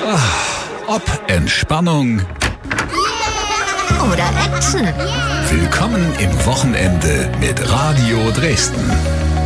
Ob Entspannung oder Action. Willkommen im Wochenende mit Radio Dresden.